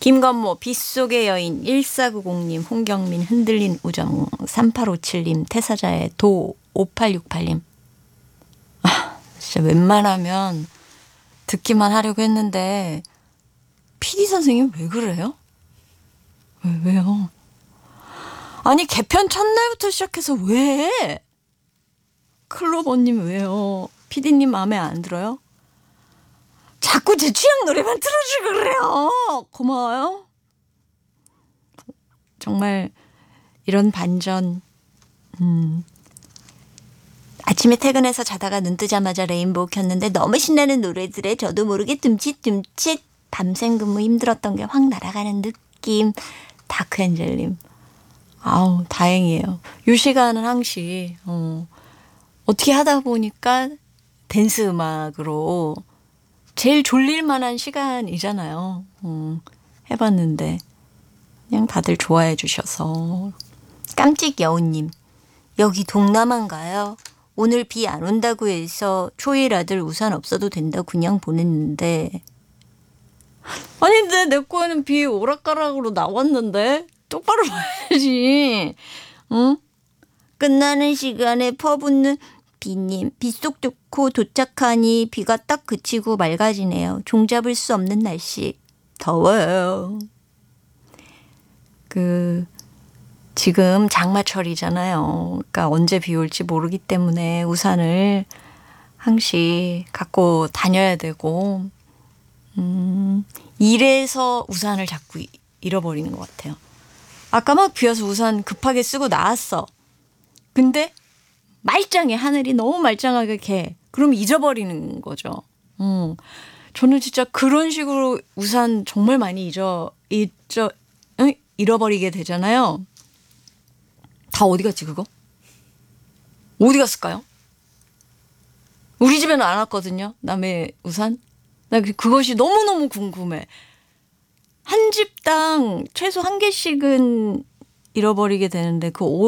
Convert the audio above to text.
김건모 빗속의 여인 1490님 홍경민 흔들린 우정 3857님 태사자의 도 5868님. 진짜 웬만하면 듣기만 하려고 했는데 PD 선생님 왜 그래요? 왜요? 아니 개편 첫날부터 시작해서 왜? 클로버님 왜요? PD님 마음에 안 들어요? 자꾸 제 취향 노래만 틀어주고 그래요. 고마워요. 정말 이런 반전. 아침에 퇴근해서 자다가 눈 뜨자마자 레인보우 켰는데 너무 신나는 노래들에 저도 모르게 듬칫듬칫 밤샘 근무 힘들었던 게 확 날아가는 느낌. 다크엔젤님. 아우 다행이에요. 이 시간은 항시 어떻게 하다 보니까 댄스 음악으로 제일 졸릴 만한 시간이잖아요. 해봤는데 그냥 다들 좋아해 주셔서. 깜찍 여우님. 여기 동남아인가요? 오늘 비 안 온다고 해서 초일 아들 우산 없어도 된다 그냥 보냈는데. 아닌데 내 거에는 비 오락가락으로 나왔는데 똑바로 봐야지. 응? 끝나는 시간에 퍼붓는 비님. 빗속 좋고 도착하니 비가 딱 그치고 맑아지네요. 종잡을 수 없는 날씨. 더워요. 지금 장마철이잖아요. 그러니까 언제 비 올지 모르기 때문에 우산을 항시 갖고 다녀야 되고 이래서 우산을 자꾸 잃어버리는 것 같아요. 아까 막 비 와서 우산 급하게 쓰고 나왔어. 근데 말짱해. 하늘이 너무 말짱하게 개. 그럼 잊어버리는 거죠. 저는 진짜 그런 식으로 우산 정말 많이 잃어버리게 되잖아요. 다 어디 갔지 그거? 어디 갔을까요? 우리 집에는 안 왔거든요. 남의 우산. 나 그것이 너무너무 궁금해. 한 집당 최소 한 개씩은 잃어버리게 되는데 그